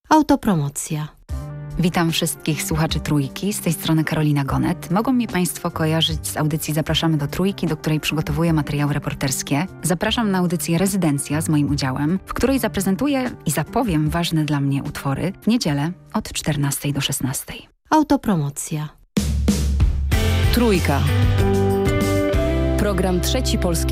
Autopromocja. Witam wszystkich słuchaczy Trójki, z tej strony Karolina Gonet. Mogą mnie Państwo kojarzyć z audycji Zapraszamy do Trójki, do której przygotowuję materiały reporterskie. Zapraszam na audycję Rezydencja z moim udziałem, w której zaprezentuję i zapowiem ważne dla mnie utwory w niedzielę od 14 do 16. Autopromocja. Trójka. Program Trzeci Polski.